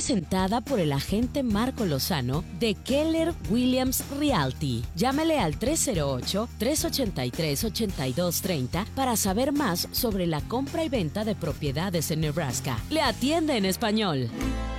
presentada por el agente Marco Lozano de Keller Williams Realty. Llámele al 308-383-8230 para saber más sobre la compra y venta de propiedades en Nebraska. Le atiende en español.